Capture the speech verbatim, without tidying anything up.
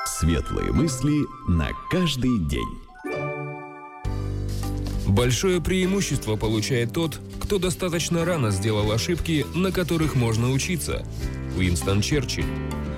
Светлые мысли на каждый день. Большое преимущество получает тот, кто достаточно рано сделал ошибки, на которых можно учиться. Уинстон Черчилль.